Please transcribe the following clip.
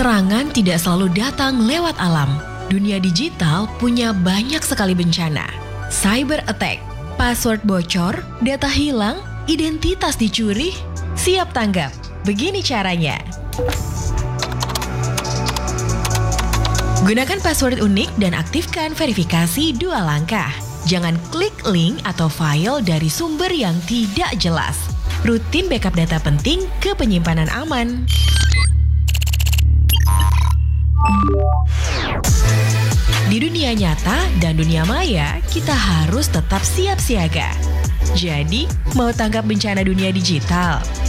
Serangan tidak selalu datang lewat alam. Dunia digital punya banyak sekali bencana. Cyber attack, password bocor, data hilang, identitas dicuri. Siap tanggap. Begini caranya. Gunakan password unik dan aktifkan verifikasi 2 langkah. Jangan klik link atau file dari sumber yang tidak jelas. Rutin backup data penting ke penyimpanan aman. Di dunia nyata dan dunia maya, kita harus tetap siap siaga. Jadi, mau tangkap bencana dunia digital?